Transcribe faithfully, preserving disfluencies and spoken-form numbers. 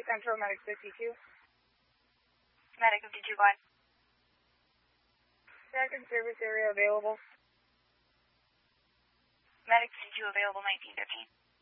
Central, Medic fifty-two. Medic fifty-two, go ahead. Second service area available. Medic fifty-two available, nineteen fifteen.